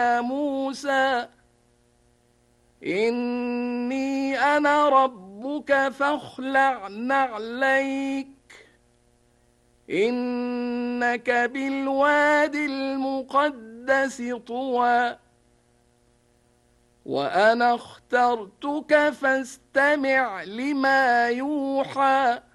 موسى إني أنا ربك فاخلع نعليك إنك بالواد المقدس طوى وأنا اخترتك فاستمع لما يوحى